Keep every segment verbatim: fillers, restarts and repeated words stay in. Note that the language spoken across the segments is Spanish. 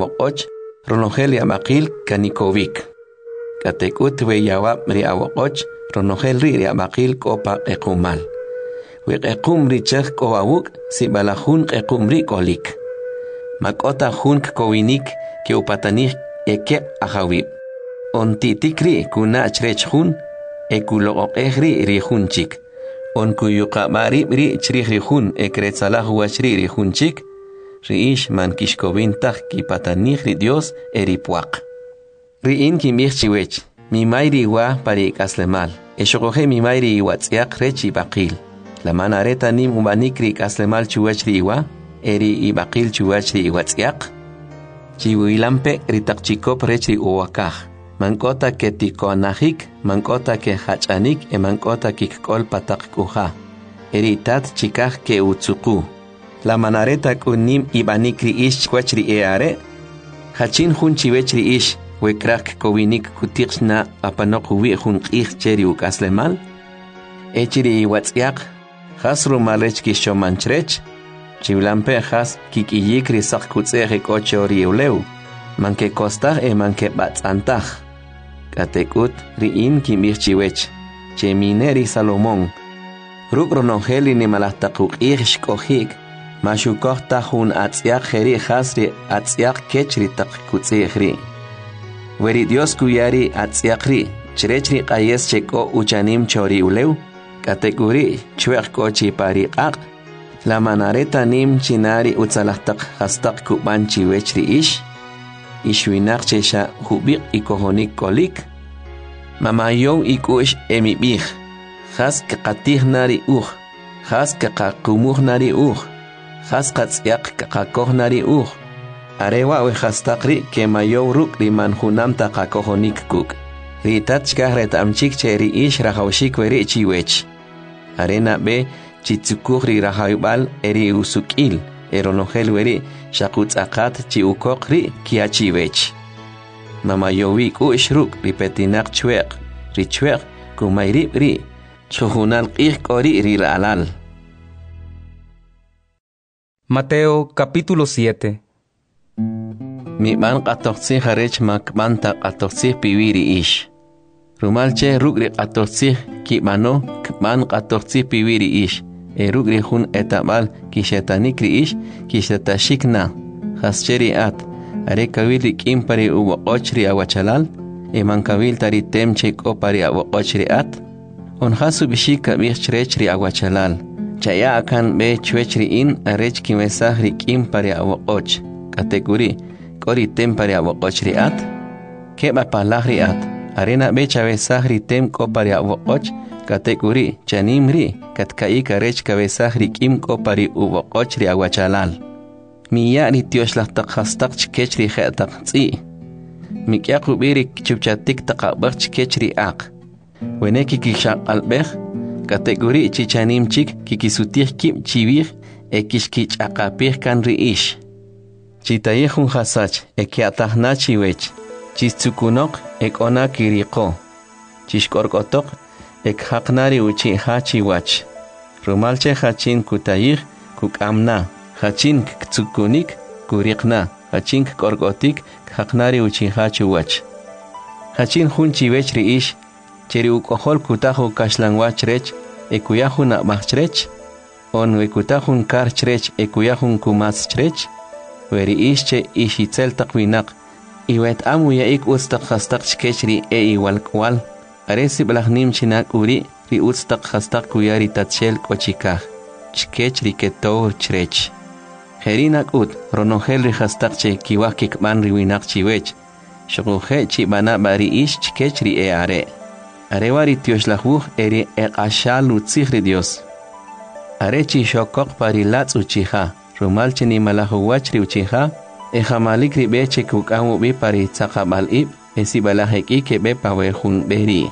Woqoch ronogel yamaqil kanikovic. Katekut we yawab ri awoqoch ronogel ri yamaqil kopa ekumal. We ekum ri chek kowawuk si balahun ekum ri kolik. Makota hun kowinik ke upatanik eke ahawib. On titikri kuna chrech hun ekulo ehri ri hunchik. On kuyuka mari ri chrich ri hun ekretsalah wachri ri hunchik. Riish man kishkovintach ki patanich ri Dios eripuak. Riin ki mirchiwech, mi mairi wa pari kaslemal. Eshokoje mi mairi iwatziak rechi bakil. La manareta nim ubanik ri kaslemal chuwech ri iwa, eri ibakil chuwech ri iwatziak. Chiwilampe ritakchikop rech ri uwakaj. Mankota ke tikonahik, mankota ke hachanik, e mankota kikkol patak kuja. Eri tat chikaj ke utsuku. La manareta kunim ibanikri ish kwachri eare. Hachin hun chiwechri ish, wekrak kowinik kutixna apanokuwi hun ich cheri ukaslemal. Echiri iwatziak, hasru malech kishomanchrech. Chivilampe has kikiyikri sak kutzere kochori uleu. Manke kostar e manke batzantaj. Katekut riin kimir chiwech. Chemineri Salomón. Rukronongeli ni malahtakuk ish kohik. Mashukok tahun atziak heri hasri atziak kechri tak kutzehri. Weri Dios kuyari atziakri, chrechri qayes cheko uchanim chori uleu, kategori chuek kochi pari ak. La manareta nim chinari utzalahtak hastak kuban chiwechri ish. Ishwinak chesha hubik ikohonik kolik. Mamayon ikush emibich. Has kakatih nari uj. Has kakakumuh nari uj. Haskats yak kakakohnari uh. Arewa we hastakri ke mayo ruk li manhunam takakohonik kuk. Ritachka retamchik cheri ish rahaushik weri chiwech. Arena be chitsukuri rahaybal eri usukil. Eronogel weri shakuts akat chi ukokri kia chiwech. Mamayowik ush ruk ripetinak chwek. Richwek kumayrib ri. Chuhunal qih kori ri alal. Mateo capítulo siete. Mi man qatoqsi harech mak manta qatoqsi piwiri ish. Rumalche rugri qatoqsi ki mano kman qatoqsi piwiri ish. E rugri hun etabal ki shetanikri ish ki shetashikna. Hascheri at. Are kawili kimpari uwa ochri awachalal. E man kawil tari temche kopari awa ochri at. On hasu bishika bichrechri awachalal. Chaya akan be chwechri in arech kimesahri kim pari awokoch. Kategori kori tem pari awokochri at. Keba palahri at. Arena be chavesahri tem ko pari awokoch. Kategori chanimri katkaika rech kabesahri kim ko pari uwokochri awachalal. Miya ni tioslahtak hastak chkechri khetak tzi. Mikyaku birik chupchatik takabak chkechri ak. Weneki kishak albech. Kategori chichanim chik kikisutir kim chivir e kishkich akapir kan riish. Chitayehun hasach e kiatahna chiwech. Chistsukunok ek ona kiriko. Chishkorkotok ek haknari uchi hachiwach. Rumalche hachin kutayih kukamna. Hachin ktsukunik kurikna. Hachin korkotik haknari uchi hachiwach. Hachin hun chiwech riish. Cheri ukohol kutahu kashlangwach rech. Ekuyahun akmachrech, on wekutahun karchrech ekuyahun kumaschrech, weri ische ishitzel takwinak, iwet amu ya ik ustak hastak chkechri e iwal kwal, aresi blahnim chinak uri ri ustak hastak kuyari tatchel kochikah, chkechri ketor chrech. Herinak ut, ronogel ri hastak che kiwah kikman riwinak chiwech, shokuhe chibana bari ish chkechri e are. Arewari tioslahuj eri eqashal utzihri Dios. Arechi shokok parilatz uchiha, rumalche ni malahuachri uchiha, e jamalikri beche kukamu bi pari tzakabal ib, e si balaheki ke be pawehun beri.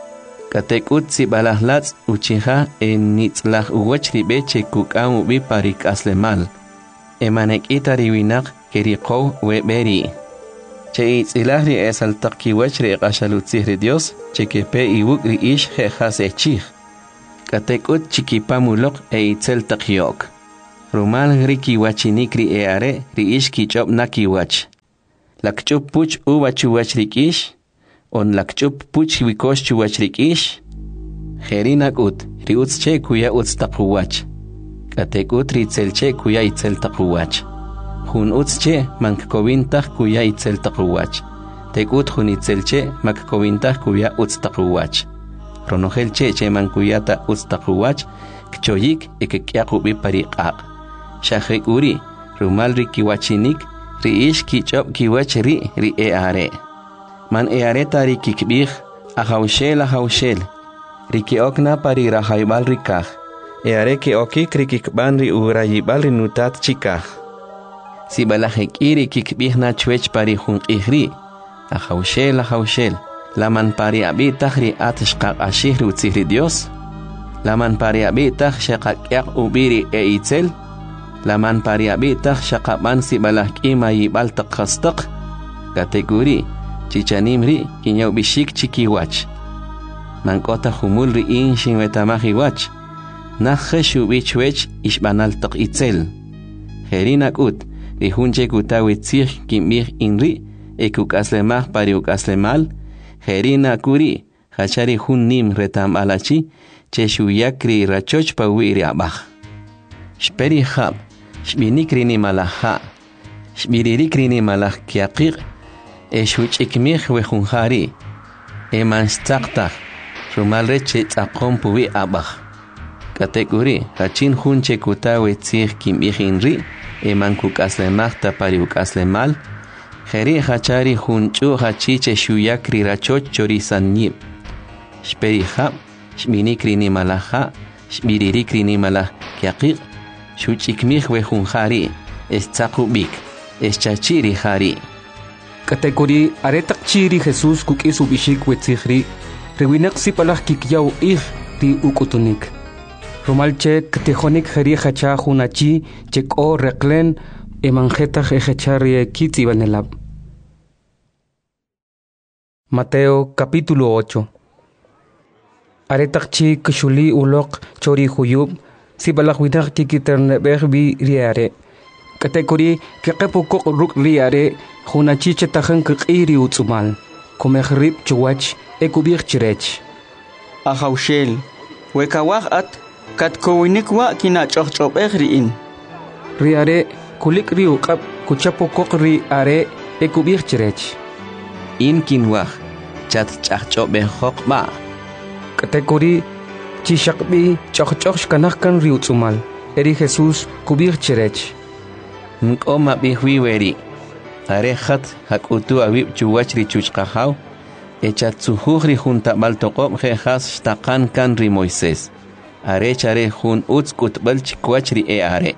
Katekut si balahlatz uchiha e nitzlah uwachri beche kukamu bi pari kaslemal. E manekita riwinak kerikow we beri. Che itzilahri es al takiwachri eqashalutzihri Dios, che que pe iwukri ish jejas echich. Katekut chikipamulok e itzel takiok. Rumal riki wachinikri e are ri ish kichop nakiwach. lakchup puch uva chuwach rikish, on lakchup puch wikosh chuwach rikish, Jerinak ut, riuts che kuya uts taquwach. Katek ut ritzel che kuya itzel taquwach. Hun uts che mankkovintach kuya itzel taquwach. Tek ut hun itzel che mankkovintach kuya uts taquwach. Ronogel che che mankuyata uts taquwach, kchoyik ekekyaqubi pariqaq. Shahek uri, rumal rikiwachinik, riish kichop kiwach ri ri eare. Man eare tari kikbih, ahaushel ahaushel. Riki okna pari rahaibal rikah. Eare ke oki krikikban ri urayibal rinutat chikah. Si balahek iri kikbihna chwech pari hunqihri. Ahaushel ahaushel. Laman pari abitah ri atishqaq ashih rutzihri Dios. Laman pari abitah shaqaqyak ubiri e itzel. Laman pari abitah shaqaban si balahk ima yibal taqhastaq. Kategori chichanimri kinyaw bishik chikiwach. Mankota humul ri'in shinwetamahi wach. Nakhe shubich wech ishbanal tok itzel. Herinak ut, rihunche kutawitzih kimih inri, ekuk aslemah pariuk aslemal. Herina kuri, hachari hun nim retam alachi, che shuyakri rachoch pawiri abah. Shperi hab, shbinikrini malaha, shbiririkrini malah kiaqir, e shuch ikmih wehunhari, e manstaktak. Rumalre che tzaqom puwi abah. Kategori, hachin hunche kutawe tzih kim ihinri, eman kuk aslemachta pari uk aslemal, Jeri hachari hunchu hachiche shuyakri rachoch chorisan nib. Shperi hab, shminikri ni malaha, shmiririkri ni malah kiaqir, shuchikmih we hunhari, es tzaqubik, es chachiri hari. Kategori, aretak chiri Jesus kuk isu bishik we tzihri, Rewinak si palah kikyaw ih ti ukutunik. Romalche ktejonik jeri hacha hunachi chek o reklen emanjeta jechari kitzi banelab. Mateo capítulo ocho. Aretakchi kshuli ulok chori huyub si palah winak kikiternebeh bi riare. Kategori kekepukok ruk riare hunachi chetajan kiri utsumal. Komehrib chuwach ekubir chirech. Ahaushel, wekawah at katkowinikwa kina chochop ehriin. Riare kulik riu kap kuchapokok ri are ekubir chirech. In kinwah, chat chachop behok ba. Kategori chishakbi chochoch kanahkan riu tsumal. Eri Jesus kubir chirech. Nkoma bihwiweri. Arehat hakutu awib chuwach ri chuchqahaw. Echatsuhri junta baltoqob jejas shtaqan kan ri Moisés. Are chare jun utskut balchikwach ri e are.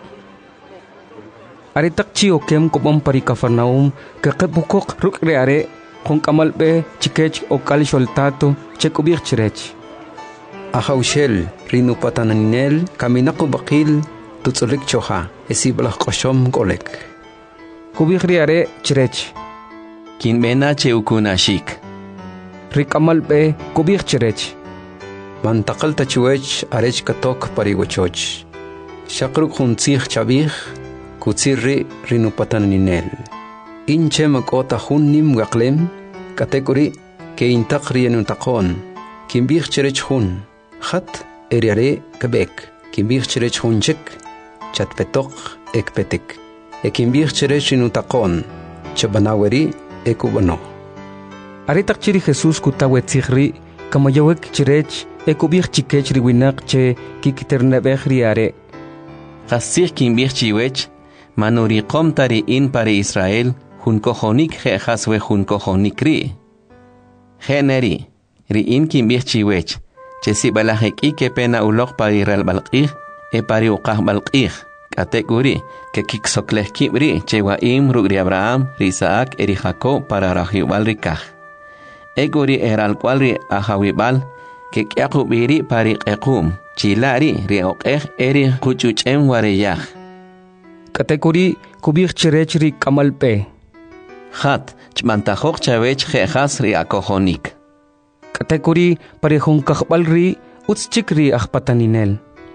Are takchi okem kopom pari Kafarnaum kakepukok ruk ri are jun kamalbe chikech okal sholtato chekubir chirech. Ahaushel rinu pataninel kaminako bakil tutsulik choha esiblah qoshom golek. Kubir ri are chirech. Kin bena cheukunashik. Rikamalbe kubir chirech. Mantakal tachuech arech katok parigochoch. Shakruk huntzih chabih kutsirri rinupataninel. Inche makota hunnim gaklem kategori ke intakri enutakon. Kimbih chirech hun. Khat eriare kebek. Kimbih chirech hunchik chatpetok ekpetik. Ekimbih chirech inutakon chabanaweri ekubano. Aretak chiri Jesus kutawe tzihri kamayawek chirech ekubih chikech riwinak che kikiternebeh riare. Hasih kimbih chiwech manuriqom tari in pari Israel hun kojonik jejas we hun kojonik ri. Generi ri in kimbih chiwech che si balahek ike pena ulok pari ral balqih e pari uqah balqih. Kategori que kiksokleh kibri chewa im rugri Abraham, Isaac, eri Jacob para rahibal rikah. Egori eral cualri ahawibal que kiakubiri pari ekum chilari rioqeh eri kuchuchem wareyah. Kategori kubir chirechri kamalpe. Hat chmantajok chavech jejas ri akojonik. Kategori pari hunkahbalri utschikri ahpataninel.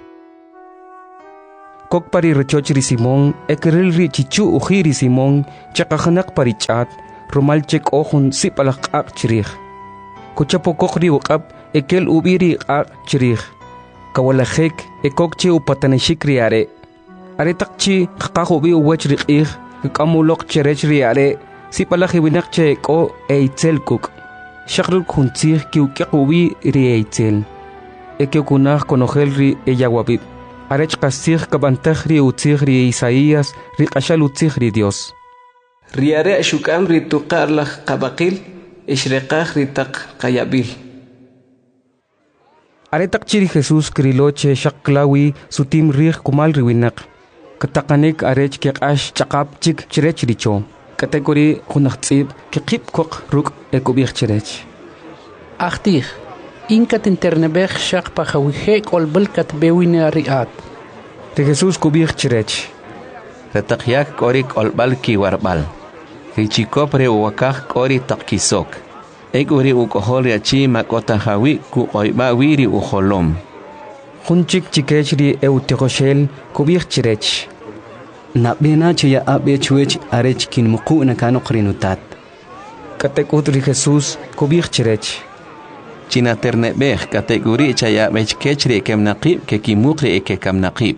Kok pari rechoch ri Simon, ekeril ri chichu ujiri Simon, chakahanak pari chat, rumal chek ojun sipalak ak chirih. Kuchapokokri ukab ekel ubiri ak chirih. Kawalajek ekokchi upataneshikri are. Are takchi kakahubi uwachri ih kamulok cherechri are. Sipalak iwinakche ko eitzel kuk. Shakruk huntzih kiukiakubi ri eitzel. Ekeukunah konohelri eyawabib. Arech kasih kabantajri utzihri Isaías ri kashal utzihri Dios. Riare shukam ri tuqarlaj qabaqil ishreqaj ri taq qayabil. Aretak chiri Jesús kriloche shaklawi sutim rih kumal riwinak. Katakanik arech kekash chakap chik chirech richo. Kategori kunahtsib kekip kok ruk ekubih chirech. Achtih. Inkat internebech shak pahawije kolbelkat bewine riat. De Jesús kubih chirech. Retakyak kori kolbal ki warbal. Richikopre uwakak kori takkisok. Eguri ukohol yachi makota hawi ku oiba wiri uholom. Hunchik chikechri eutikoshel kubih chirech. Nabena chaya abe chuech arech kin muku nakano krinutat. Katekutri Jesús kubih chirech. China ternebech kategori chaya bech kechri kem naqib ke kimukri eke kam naqib.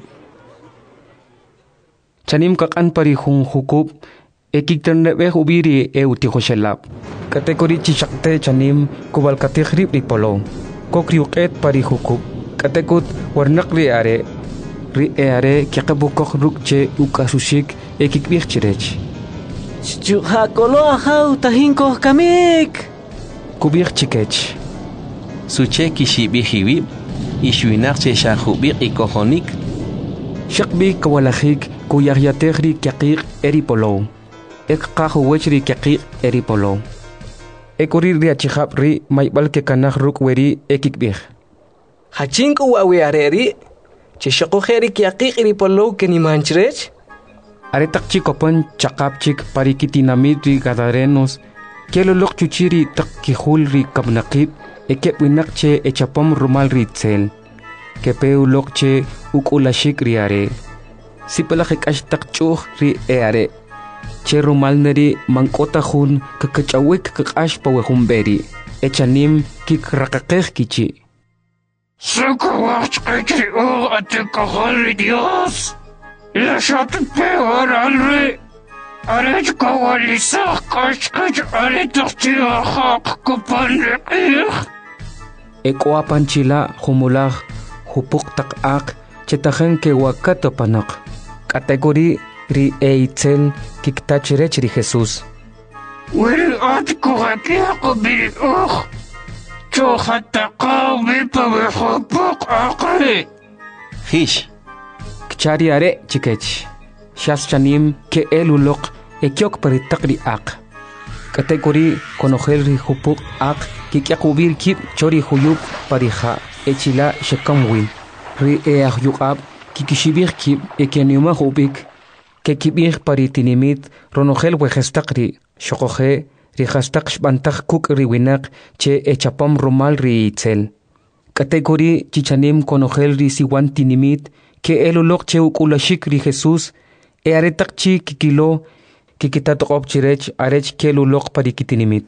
Chanim kakan pari hun hukub ekik ternebech ubiri e utihoshelab. Kategori chishakte chanim kubal kategrib ri polo. Kokri uket pari hukub. Katekut warnakri are. Ri e are kiakabukok rukche ukasushik ekik bich chirech. Chuha kolo ahau tahinko kamik. Kubich chikech. Suche kishibihiwib, ishuinarche shahubik ikohonik. Shakbi kawalajik kuyaryategri kiakik eripolo. Ek kahuwechri kiakik eripolo. Ekuri riachihapri maibal ke kanah rukweri ekikbih. Hachinku wawi areri, chishakoheri kiakik eripolo kenimanchrech. Aretak chikopan chakapchik parikitinamidri gadarenos. Kielo lok chuchiri tak kihulri kabnakib. Ekep winakche echapom rumal ritzel. Kepeu lokche ukulashik riare. Sipalajik ashtak chuh ri eare. Che rumal neri mankota hun kakachawik kakash pawehumberi. Echanim kik rakakeh kichi. Sakawach kachri o ate kahali Dios. La shat peor alre. Arech kawalisah kashkach aretakchi ahak kupanrekih. Eko apanchila humulaj hupuk tak ak chetajen ke wakato panak. Kategori ri eitzel kiktachirech ri Jesús. Wiri at kuhakiako biri uh. Chohatakaw bipawe hupuk akri. Hish. Kchari are chikech. Shas chanim ke elulok ekyok paritakri ak. Kategori konogel ri hupuk ak kikyakubir kip chori huyup parija echila shekamwin. Ri eah yukab kikishibir kip ekeniuma hubik kekibir paritinimit ronogel wejestakri shokoje ri hastak shbantak kuk ri winak che echapam rumal ri itzel. Kategori chichanim konogel ri siwan tinimit ke elulok che ukulashik ri Jesús e aretakchi kikilo kikitatok chirech arech kelulok parikitinimit.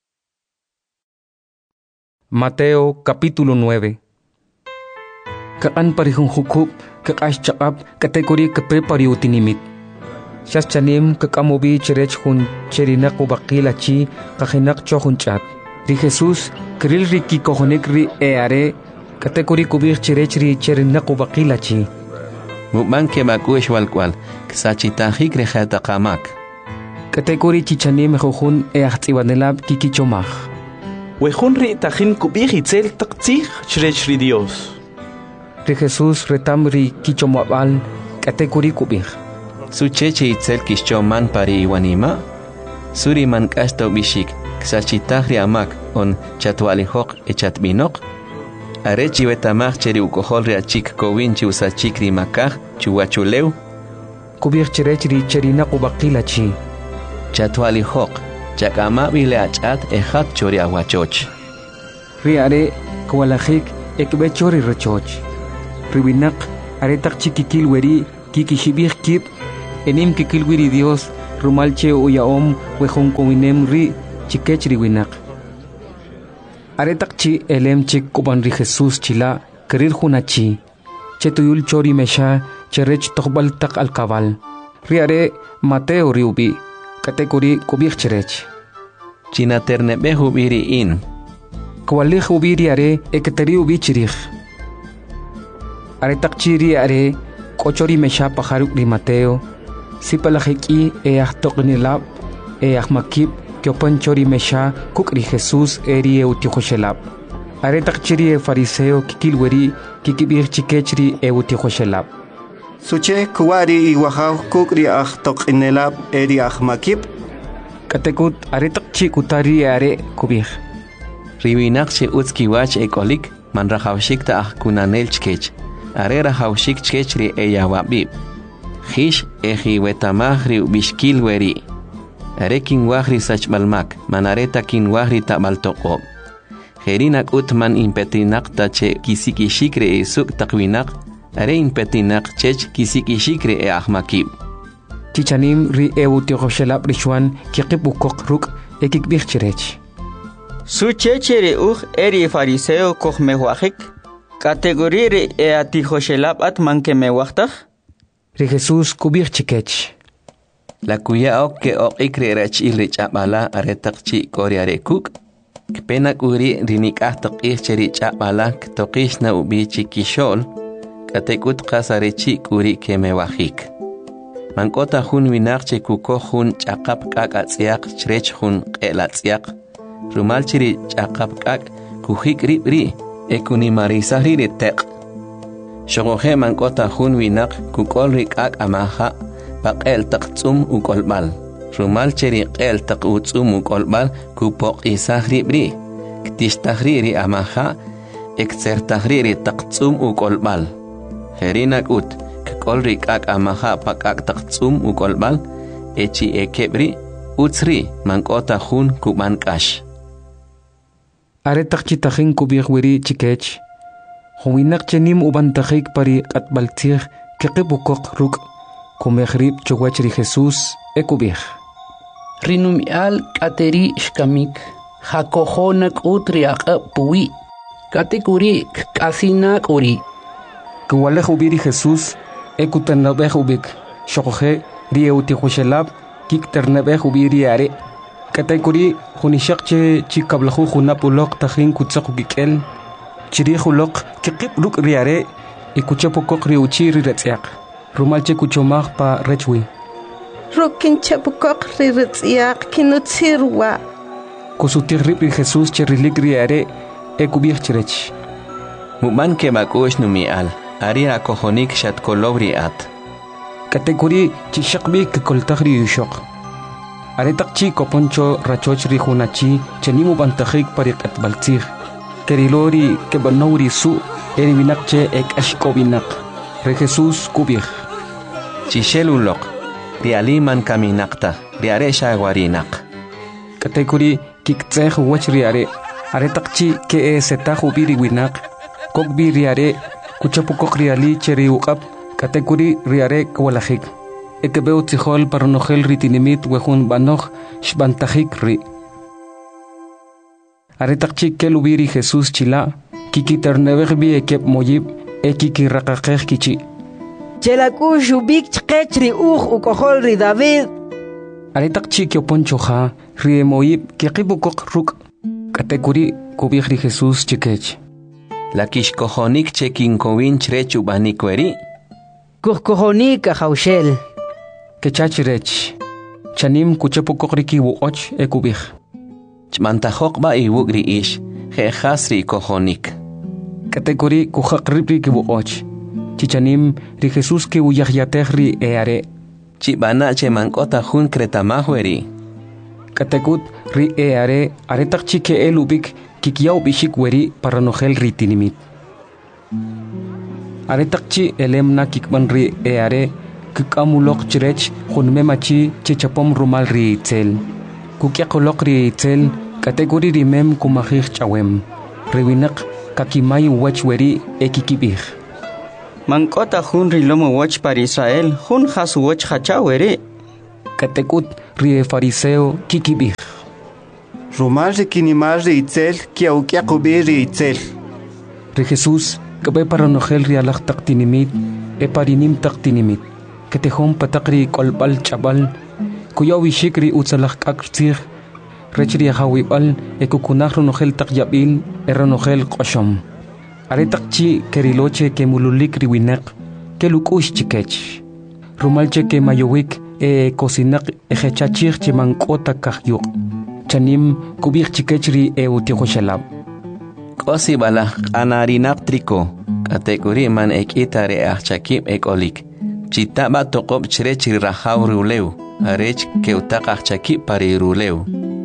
Mateo capítulo nueve. Kakan parihung hukub kakash chakap kategori kape pariutinimit. Shas chanim kakamobi chirech hun cherinak ubakilachi kahinak chohun chat. Ri Jesús kril ri kikohonik ri eare kategori kubir chirech ri cherinak ubakilachi. Mukman ke makuesh walkwal ksachitahik rejatakamak. Kategori chichanim jojun eachtiwanelab kikichomach. Wejun ri tajin kubir itzel taktzih chrech ri Dios. Ri Jesús retam ri kichomabal kategori kubir. Sucheche itzel kishchoman pari iwanima. Suri man kasto bishik ksachitahri amak on chatwalihok echatbinok. Arechi wetamach cheri ukohol ri achik kowinchi usachik ri makaj chuwachuleu. Kubir chirech ri cherinak ubakilachi. Chatwalihok chakama bile achat ejat chori awachoch. Riare kwalajik ekbe chori rechoch. Ribinak aretak chikikil weri kikishibir kip enim kikil wiri Dios rumalche uyaom wejun kowinem ri chikech riwinak. Aretak chi elem chik kuban ri Jesús chila kerir hunachi. Chetuyul chori mesha cherech tokbal tak al kabal. Riare Mateo riubi kategori kubik cherech. China ternebe hubiri in. Kwalih ubiri are eketeri ubi chirich. Aretak chiri are kochori mesha pajaruk ri Mateo. Sipalajeki e ahtoknilab e ahmakib kyopan chori mesha kukri Jesús eri eutihoshelab. Aretak chiri e fariseo kikilweri kikibir chikechri eutihoshelab. Suche kuwari iwahaw kukri ahtoknilab eri ahmakib. Katekut aretak chi kutari are kubir. Riwinak che utski wach ekolik man rahawshik ta ah kunanel chkech. Are rahawshik chkechri e yawabib. Hish eji wetamahri bishkil weri. Are kin wahri sachbalmak manareta kin wahri tabaltoqob. Herinak utman impetinak ta che kisiki shikre e suk takwinak. Are impetinak chech kisiki shikre e ahmakib. Chichanim ri eutihoshelab rishwan kikibukok ruk ekikbir chirech. Su chechere uj eri fariseo koch mewajik. Kategorire e atihoshelab at manke mewajtaj. Ri Jesús kubir chikech. La kuya ok ke ok ikre rach ilrich abala aretak chi kori arekuk. Kpenak uri rinik ahtak icheri chabala ktokish na ubi chikishol. Katekut kasare chi kuri ke mewajik. Mankota hun winak che kuko hun chakap kak atziak chrech hun elatsiak. Rumal chiri chakap kak kuhik ribri ekuni marisahri retek. Shogohe mankota hun winak kukol rikak amaha paqel taqtsum ukolbal. Rumal chiri qel taqutsum ukolbal kupok isahri bri. Ktishtahriri amaha eksertahriri taqtsum ukolbal. Herinak ut kukol rikak amaha pakak taqtsum ukolbal echi ekebri utsri mankota hun kubankash. Aretak chitahin kubir wiri chikech. Huwinak chenim ubantajik pari atbaltir kekibukok ruk kumehrib chowachri Jesús ekubir. Rinumial kateri shkamik hakohonak utriak puwi katekuri kasinak uri. Kuwalej ubiri Jesús ekutanabej ubik shokoje rieutikoshelab kikternabej ubiri are. Katekuri hunishakche chikablahu hunapulok tahin kutsak ubikel. Chiri hulok kikip ruk riare ikuchapukok riuchiri retziak. Rumalche kuchomag pa rechwi. Rukin chapukok riretziak kinutsirwa. Kusutirrip ri Jesús cherilik riare ekubir chirech. Muman ke bakush numial. Ari akohonik shatkolobri at. Katekuri chishakbi kikoltagri yushok. Aretak chi koponcho rachoch ri hunachi chenimu bantajik parik atbaltzir. Kerilori ke banori su eri binakche ek ashkobinak. Re Jesús kubir. Chishelulok. Rialiman kaminakta. Riare shagwarinak. Katekuri kiktzeh wach riare. Aretak chi ke e setahu biri winak. Kokbi riare kuchapukok riali cheri uqab. Katekuri riare kwalajik. Ekebeu tijol paronogel ritinimit wejun banoch shbantajik ri. Aretak chik ke lubiri Jesús chila, kiki ternebeg bi ekep moyib, e kiki rakakej kichi. Chelaku shubik chkechri uj ukohol ri David. Aretak chik yo poncho ha, ri moyib kikibukok ruk. Katekuri kubik ri Jesús chikech. La kishkohonik chekin kowin chrech ubanikweri. Kuhkohonik ahaushel. Kechachirech. Chanim kuchapukok riki wuoch e kubik. Chmantajok ba iwugri ish, je hasri kohonik. Kategori kuhakripri kibuoch. Chichanim ri Jesús ki uyahyatehri eare. Chibana che mankota hun kretamahweri. Kategut ri eare aretak chike elubik kikiau bishik weri paranogel ritinimit. Aretak chi elemna kikman ri eare kikamulok chirech hunmemachi chichapom rumal ri itzel. Kukiakolok ri itzel kategori rimem kumahir chawem. Rewinak kakimay wachweri ekikibih. Mankota hun rilomo wach para Israel hun has wach hachaweri. katekut ri fariseo kikibih. Rumal ri kinimal ri itzel kia ukia kubi ri itzel. Ri Jesús kabe para nojel ri alak taktinimit e parinim taktinimit. Ketehom patakri kolbal chabal kuyaw ishik ri utsalak aksir rechri hawibal e kukunak ronojel takyabil e ronojel koshom. Aretakchi keriloche ke mululik ri winak ke lukush chikech. Rumalche ke mayowik e kosinak e hechachir chimankota kahyuk. Chanim kubik chikechri e utihoshalab. Kosi bala anarinak triko kategori man ekita re achakib ekolik. Chitaba tokob chirechri rahaw ruleu. Arech ke utak achakib pari ruleu.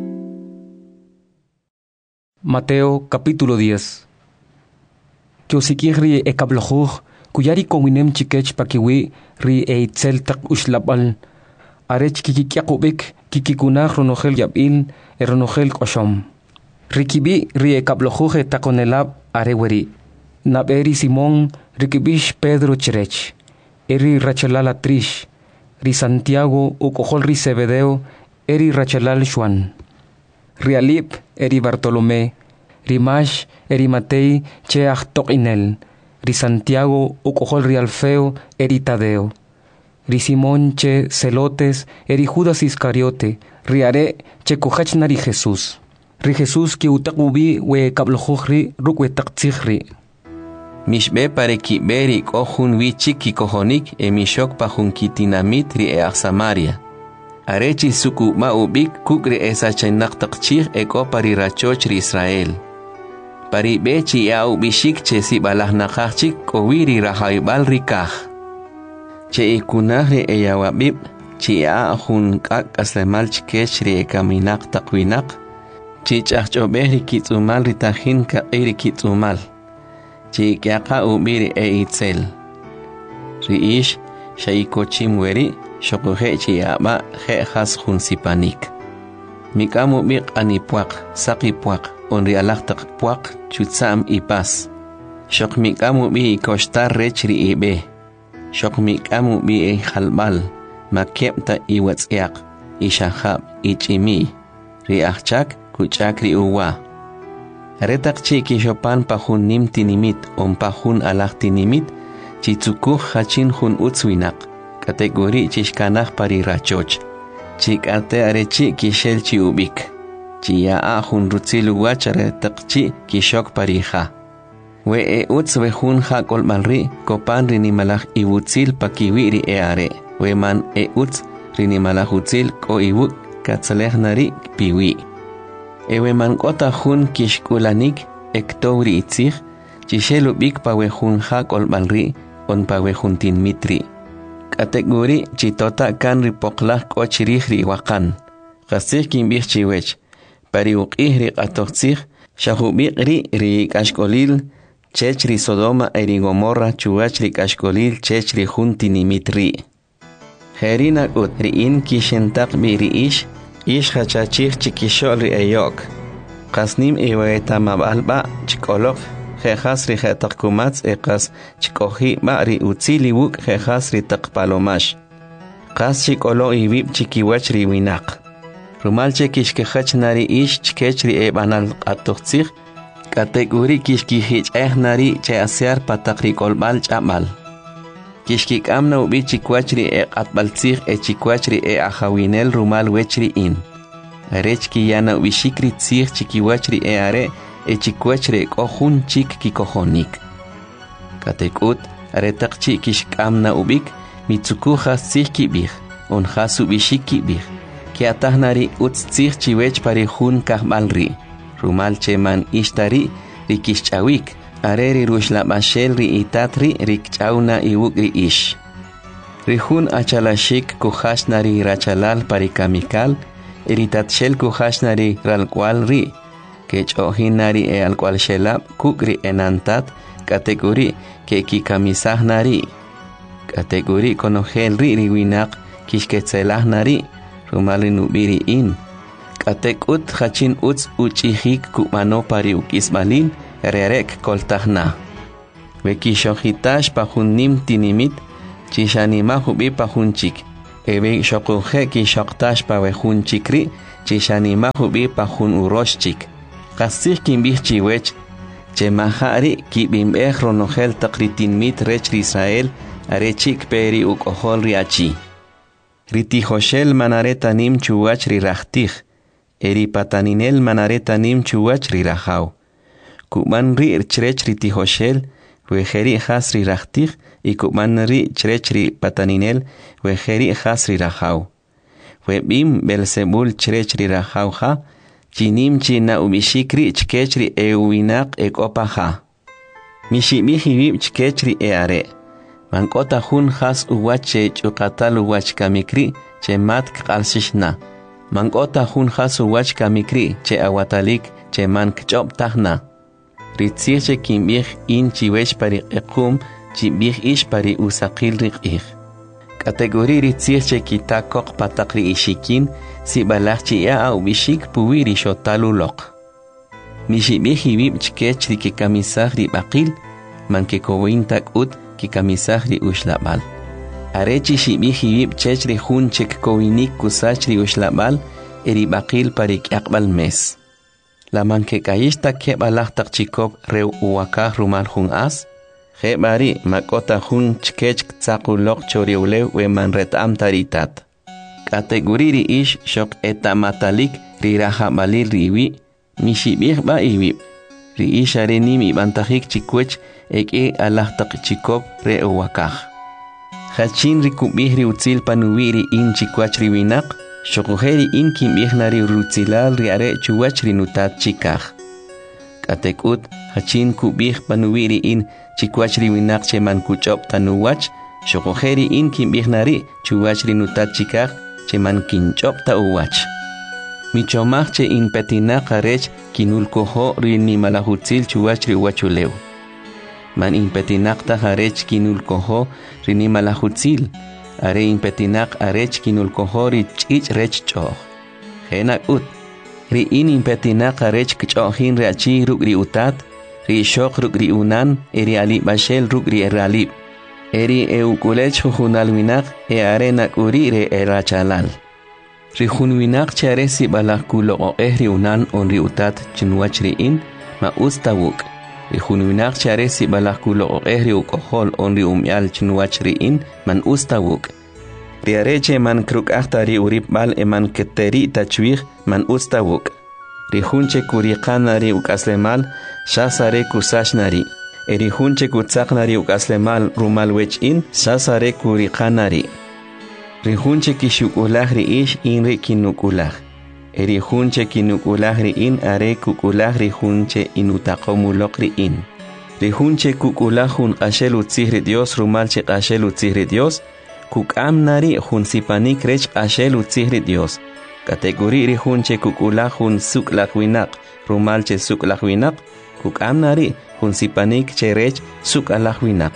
Mateo capítulo diez. Que usikihri e kablojuj kuyari kowinem chikech pakiwi ri e itzel tak ushlabal. Arech kikikiakubik kikikunaj ronojel yabil e ronojel koshom. Rikibi ri e kablojuj takonelab areweri. Naberi Simón rikibish Pedro chirech. Eri rachalala trish. Ri Santiago ukojol ri Zebedeo eri rachalal Juan. Rialip eri Bartolomé. Rimash eri Matei che achtok inel. Ri Santiago ukojol ri Alfeo eri Tadeo. Ri Simón che Celotes eri Judas Iscariote. Riare che kujachna ri Jesús. Ri Jesús ki utakubi we kablojuj rukwe taktzihri. Mishbe pare ki beri kohun wichik ki kohonik e mishok pahun kitinamit ri e Samaria. Arechi suku ma ubik kukri esa chenak takchir e ko pari rachoch ri Israel. Pari bechi ya ubishik che si balah nakachik ko wiri rahaibal rikah. Che ikunah ri e yawabib chi ya hun kak aslemal chikech ri e kaminak takwinak. Chi chachobeh ri kitzumal ri tahin ka iri kitzumal. Chi kiaka ubiri e itzel. Riish shaikochim weri shokuhe chi yaba he has hun sipanik. Mikamu bik anipuak, sakipuak, onri alaktak puak chutsam ipas. Shok mikamu bi kostar rechri ibe. Shok mikamu bi e halbal, makepta iwatsiak, ishahab, ichimi. Riachchak kuchakri uwa. Retak chi kishopan pahun nim tinimit on pahun alak tinimit chitsukuh hachin hun utswinak kategori chishkanah pari rachoch chikate arechi kishel chi ubik chiya a hun rutzilu wachare takchi kishok parija we e uts we hun ha kolmalri kopan rinimalaj iwutzil pakiwiri e are we man e uts rinimalaj utzil ko iwuk katsaleh nari piwi Ewe man kota hun kishkulanik ektouri itzig, chishelu bik pawe hun hak olbalri on pawe hun tin mitri. Kategori chitota kan ripoklak o chirihri wakan. Kasih kimbih chiwech. Pari uqihri qatoxig, shahubik ri ri kashkolil, chechri Sodoma eri Gomorra chuachri kashkolil chechri hun tinimitri. Herina ut ri in kishentak biri ish, Ish hachachich chikishol ri eyok. Kasnim iweta mabalba chikolok. Jejas ri jetakumatz ekas chikohi ba ri utzili wuk jejas ri takpalomash. Kas chikolo iwib chikiwach ri winak. Rumal chekishkehach nari ish chikech ri ebanal atoxig. Kategori kishkihich eh nari che asear patakri kolbal chamal. Kishkik amna ubi chikwachri e atbaltzig e chikwachri e ahawinel rumal wechri in. Arechki yana ubi shikri tzig chikiwachri e are e chikwachri kohun chik kikohonik. Katekut aretakchi kishk amna ubik mitsukuja tzig kibig on hasu bishik kibig. Ki atahnari utz tzig chiwech pari hun kahbalri. Rumal cheman ishtari rikishchawik. Areri rushla bashel ri itatri rikchauna iwukri ish. Rihun achalashik kuhashnari rachalal parikamikal, iritatshel kuhashnari ralkwal ri, kechohinari e alkwal shelab kukri enantat, kategori ke kikamisahnari. Kategori konogel ri riwinak kishketzelajnari, rumali nubiri in. Katekut hachin uts uchihik kumano pari ukismalin, Rerek koltahna. Wekishojitash pahun nim tinimit, chishanima hubi pahunchik. ebe shokuje ki shoktash pa wejun chikri chishanima hubi pa jun urosh chik qasih kimbih chiwech che mahari ki bimbeh ronogel takritin mit rech Israel are chik peri ukohol riachi riti hoshel manareta nim chuwach rirachtig eri pataninel manareta nim chuwach rirahau kuman ri chrech riti hoshel wejeri hasri rachtig y kuman ri chrechri pataninel wejeri hasri rahau webim belzebul chrechri rahau ha chinim china ubishikri chkechri euinak ekopaha mishimihi vib chkechri eare mankota hun has uwache chukatal uwach kamikri che mat kalsishna mankota hun has uwach kamikri che awatalik che man kchop tahna Ritzirche kimbih in chiwech pari ekum chibih ish pari usakil riqih. Kategori ritzirche kitakok patakri ishikin si balachchi ya au bishik puwiri shotalulok. Mishibih hibib chkech ri kikamisah ri bakil man kekowin tak ut kikamisah ri ushlabal. Arechi shibih hibib chech ri hun chek kowinik kusach ri ushlabal eri bakil pari kyakbal mes. La man que caísta que balachtak chikop reu uwakah rumal jun as, je bari makota jun chkech tzakulok choriuleu we man retam taritat. Kategoriri ish shok eta matalik riraha balil riwi, mishibih ba iwi. Ri ish areni mi bantahik chikwech ek e alachtak chikop re uwakah. Hachin rikubih riutzil panuwiri in chikwach riwinak, Shokujeri in kimbihnari rutzilal riare chuwach rinutat chikaj. Katekut hachin kubih panuwiri in chikwach riwinak cheman kuchop tanuwach. Shokujeri in kimbihnari chuwach rinutat chikaj cheman kinchop ta uwach. Michomach che in petinak arech kinulkoho rini malahutzil chuwach riwachulew. Man in petinak ta harech kinulkoho rini malahutzil. Are impetinak arech kinulkohori chich rech choh. Henak ut. Ri in impetinak arech kchohin reachi rugri utat. Ri shok rugri unan eri alib bashel rugri eralib. Eri eukulech jujunalwinak e arenak uri re erachalal. Ri junwinak chare si balakulo o ehri unan on ri utat chinwach ri in ma ustawuk. Ri junwinak chare si balakulo o ehri ukohol on ri umyal chinwach ri in man ustawuk. Ri areche man kruk ahtari urip bal e man keteri tachwih man ustawuk. Ri junche kuriqanari ukaslemal shasare kusashnari. Eri junche kutsaknari ukaslemal rumal wech in shasare kuriqanari. Ri junche kishukulah ri ish in ri kinukulah. Eri junche kinukulah ri in are kukulah ri junche inutaqomulok ri in. Ri junche kukulah jun qashel utzih ri Dios rumal che qashel utzih ri Dios. Kukam nari jun sipanik rech qashel utzih ri Dios. Kategori ri junche kukulah jun suklahwinak rumal che suklahwinak. Kukam nari jun sipanik che rech sukalahwinak.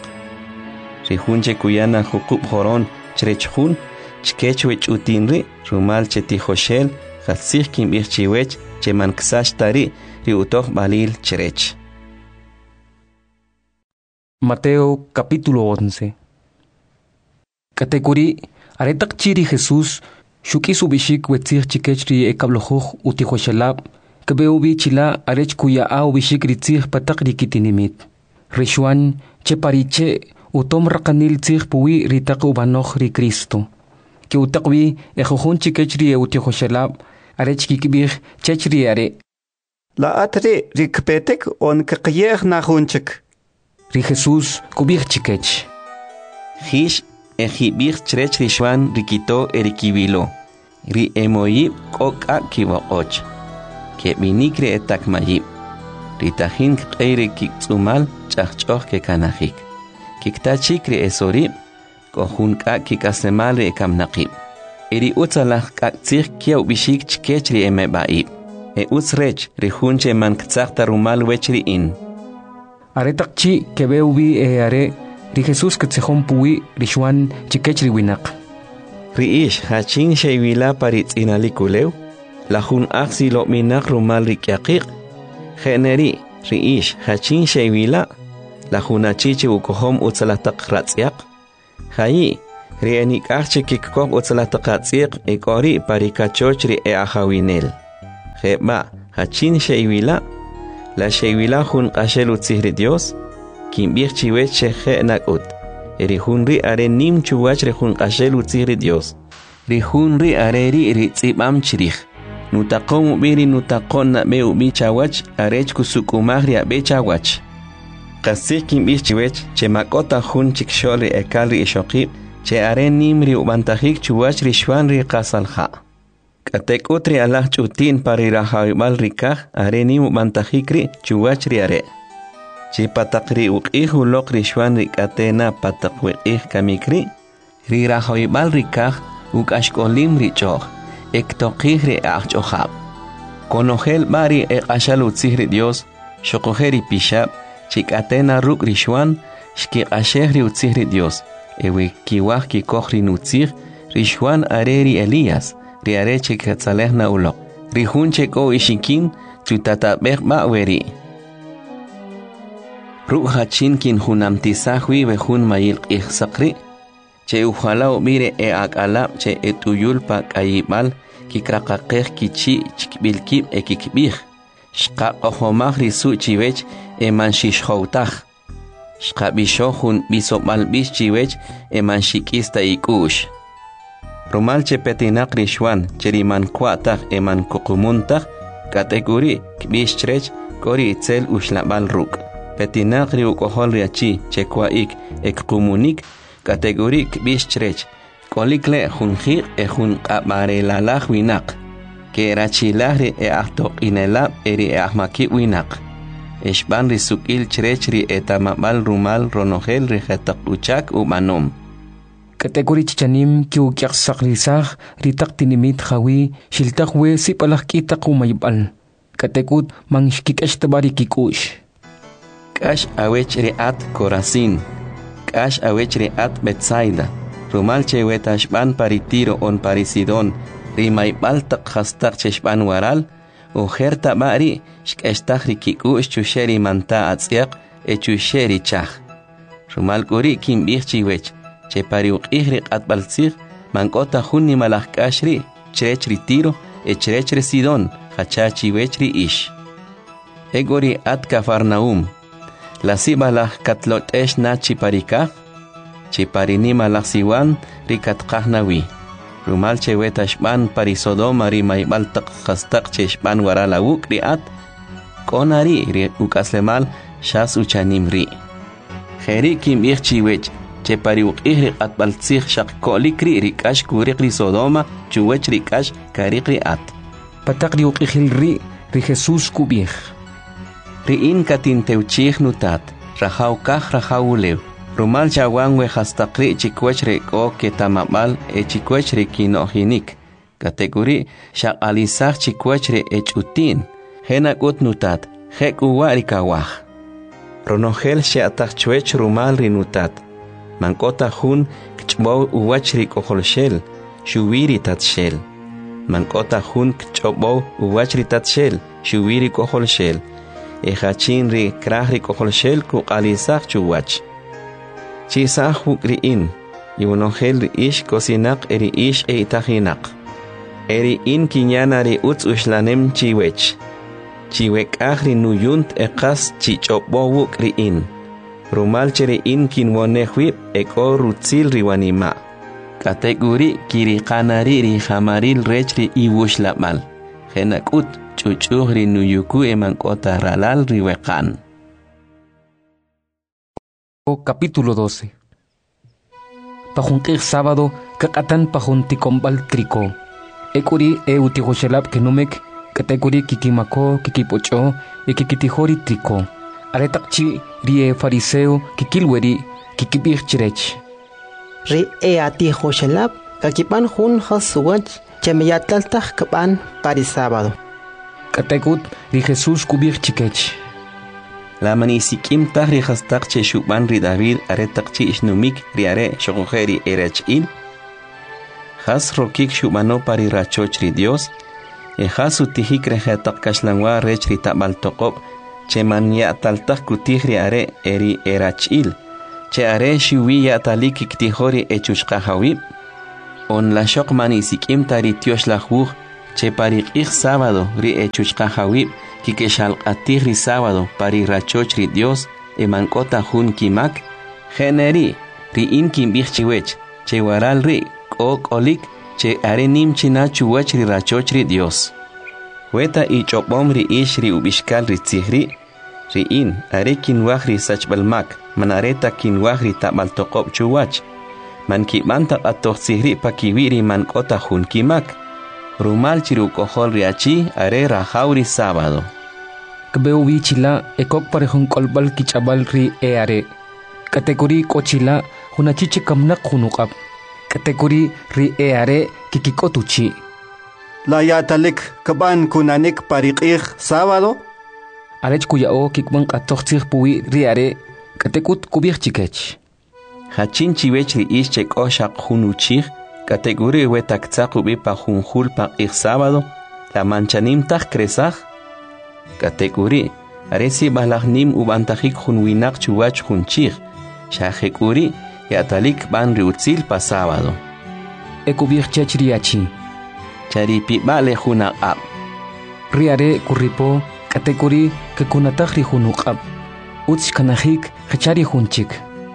Ri junche kuyana hukub horon chrech jun chkechwech utinri rumal che tijoshel Hatzich kimbich chiwech che man ksash tari ri utoh balil cherech. Mateo capítulo once. Kategori aretak chiri Jesús shuki subishik wetzich chikech ri ekablojuj utijoshelab kebeubi chila arech kuya au bishik ritzich patak rikitinimit. Rishuan che pariche utom rakanil tzich puwi ritak ubanoch ri Cristo. Que utakwi ejojun chikech ri utijoshelab arech kikibih chechri are. La atre rikpetek on kakyer na hunchik. Ri Jesús kubih chikech. Hish ejibih chrech rishwan rikito erikibilo. Ri emoyib koka kibokoch. Ke minikre etak mayib. Ritahin kqeire kiksumal chachchoh ke kanahik. Kiktachikre esorib. Kohun ka kikasemal re kamnaqib. Eri utsalah kaktsik kiaw bishik chkechri eme baib. E utsrech rihunche man ktsakta rumal wechri in. Are takchi kebeubi e are ri Jesús ktsehon puwi rishuan chikechri winak. Ri ish hachin sheywila paritz inalikulew. Lahun aksi lo minak rumal rikyakik. Generi ri ish hachin sheywila. Lahun achiche ukohom utsalah tak ratsyak. Hayi ri enik'aj kikkob utzlataqatziq ikori parikachoch ri e ajawinel. Jeba, hachin sheiwila, la sheiwila jun qashel utzihri Dios, kimbir chiwech sheje nakut. Eri junri are nim chuwach re jun qashel utzihri Dios. Ri junri are ri ri tzibam chirij. Nutaqon ubiri nutaqon na me ubi chawach arech kusukumagri abe chawach. Qasik kimbir chiwech che makota jun chiksholi ekalri ishokib, che are nimri ubantajik chuwach ri shwan ri qasalha. Katek utri alah chutin pari rahawibal rikah are nim ubantajikri chuwach ri are. Chi patakri uqih ulok ri shwan ri katena patakwiqih kamikri, ri rahawibal rikah ukashkolim ri choh, ektoqih ri ahchohab. Konogel bari e ashal utzihri Dios, shokojeri pishab, chikatena ruk ri shwan, shki ashehri utzihri Dios, ewe kiwah ki kohri nutzih, rishwan areri Elias, ri are chikatzalehna ulok, rihun cheko ishikin, tutatabek ma'weri. Ruk hachin kin hunamtisahwi behun mayil ihsakri, che ujala ubire e akalab che etuyulpa kayibal, kikrakakeh kichi chikbilkib e kikbih, shqa ohomah risu chiwech e manshishhoutah. Shqabishohun bisomal bish chiwech e manshikista ikush. Rumal che petinak rishwan cheriman kwatah e man kukumuntak kategori kbish trech kori itzel ushlabal ruk. Petinak ri ukohol riachi che kwaik ek kumunik kategori kbish trech kolikle junjir e jun qabarelalaj winak. Ke rachilahri e ahtok inelab eri e ahmaki winak. Eshban risukil chirechri etamabal rumal ronogel rijetak uchak umanom. Kategori chichanim ki ukyak sakrisah ritak tinimit hawi shiltak we sipalak kitak umaybal. Kategut mangshkik eshtabari kikush. Kash awech riat Corazin. Kash awech riat Betsaida. Rumal chewetashban paritiro on parisidon. Rimaybal tak hastak cheshban waral. Ujerta bari shkeshtah rikikush chusheri manta atziak e chusheri chach. Rumal kuri kimbih chiwech. Che pariuk ihri atbalzir mankota junni malakashri chrechri tiro e chrechri sidon hachachi wechri ish. Egori at Cafarnaum. La sibalah katlot esh nachi parika. Che parini malaksiwan rikat kahnawi. Rumal che wetashban parisodoma ri maibal tak hastak cheshban warala wuk riat. Konari ri ukaslemal shas uchanim ri. Kheri kim ich chiwech. Che pariuk ihri atbalzih shak kolikri rikash kurikri Sodoma chuwech rikash karikri at. Patak riuk ihil ri ri Jesus kubih. Riin katin teuchih nutat, rahaw kah rahaw ulew. Rumal chawan we hastakri chikwech reko ketamabal e chikwech rekinohinik. Kategori shak alisah chikwech re echutin. Henakut nutat, hek uwa rikawah. Ronogel she atachwech rumal rinutat. Mankota hun kchbo uwachri koholshel, shuwiri tatshel. Mankota hun kchbo uwachri tatshel, shuwiri koholshel. Ejachin ri krahri koholshel kukalisach chuwach. Chisah hukriin, yunohel ri ish kosinak eri ish e itahinak. Eri in kinyana ri utz ushlanem chiwech. Chiwek ahri nuyunt ekas chichobo wukriin. Rumal chere in kinwonehwip eko rutzil riwanima. Kategori kiri kanari ri hamaril rechri iwushlamal. Henakut chuchuh ri nuyuku emankota ralal riwekan. Capítulo doce. Pajunkir sábado kakatan pajunticombal triko. Ekuri e utihoshelab kenumek kategori kikimako kikipocho e kikitihori triko. Aretakchi rie fariseo kikilweri kikibir chirech. Ri e ati hoshelab kakipan hun hasuwach chemeyatlaltah kapan pari sábado. Kategut ri Jesus kubir chikech. La manisikim tah ri hastak che shuban ri David aretakchi ishnumik ri are shogojeri erechil. Has rokik shubano pari rachoch ri Dios. E has utihik rehetak kashlangwa rech ri tabal tokop. Cheman ya taltak kutihri are eri erachil. che are shiwi ya talik iktihori echushqa hawib on la shok mani sikim tari tiosh la juj che pari ik sábado ri echushqa hawib kikeshal atir ri sábado pari rachoch ri Dios e mankota hun kimak generi ri in kim bichchiwech che waral ri ok olik che are nim china chuwach ri rachoch ri Dios weta i chopom ri ish ri ubishkal ri tsihri ri in are kinwaj ri sachbalmak manareta kinwaj ri tabal toqob chuwach man kibanta atoxihri pakiwiri man kota hun kimak rumal chiru kohol ri achi are rajauri sábado kbeu bichila ekok parehun kolbal kichabal ri e are kategori kochila hunachiche kamnak hunukap kategori ri e are kikikotuchi la yatalik kaban kunanik pariqih sábado arech kuyao kikban qatoxih puwi ri are katekut kubich chikech hachin chiwech ri ish koshaq hunuchih kategori wetak tsaqubi pa junjul pa ir sábado la manchanim tak kresaj kategori aresi balagnim ubantajik junwinak chuwach junchih shajekuri yatalik ban ri utzil pa sábado ekubich chechriachi charipi bale junaqab riare kuripo kategori ke kunataj ri junuqab utz kanajik hachari junchik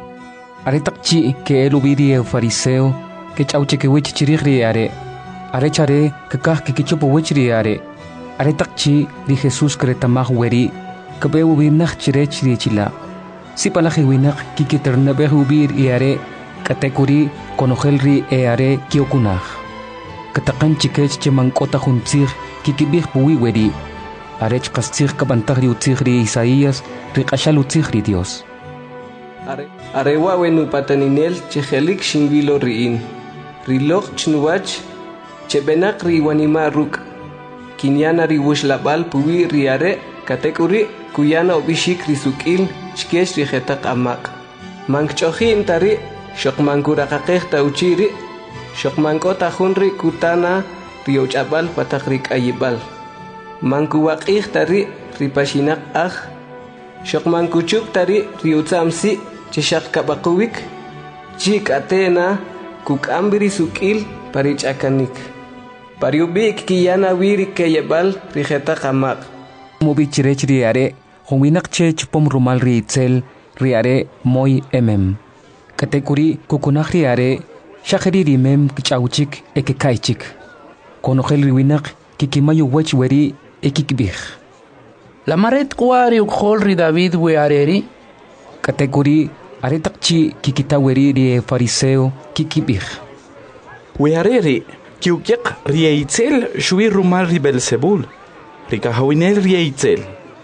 aretakchi ke elubiri e fariseo que chauche que wich chirigri are are chare que kah que kichupo wichri are are takchi di Jesús kretamah weri que be ubinach chirechri chila si palaje winach ki keternabe ubir i are kategori konogelri e are kiokunach katakan chikech chemankota juntzir ki kibih puwi weri are chqastzir kabantagri utzigri Isaías riqashal utzigri Dios are are wawenu pataninel chehelik shingilo riin rilog chnuwach chebenak riwanima ruk kinyana riwushlabal puwi riare kategori kuyana obishik risukil chkesh rihetak amak mankchohin tari shokmankurakaqeh tauchiri shokmankota hunri kutana riochabal patakrik ayibal mankuwaqih tari ripashinak ah shokmankuchuk tari riutsamsi cheshak kabakuwik chik atena kuk ambiri sukil parich akanik pariubik kiyana wiri keyebal rijeta kamak mubi chirech riare huminak chech pom rumal riitzel riare moy emem kategori kukunak riare shakri rimem kichauchik ekekaichik konogel riwinak kikimayu wech weri ekikbih la maret kwari ukhol ri David we areri kategori aretakchi kikitaweri ri fariseo kikibih we areri kiukyaq riaitzel shwi rumal ri Belzebul rikahawinel riaitzel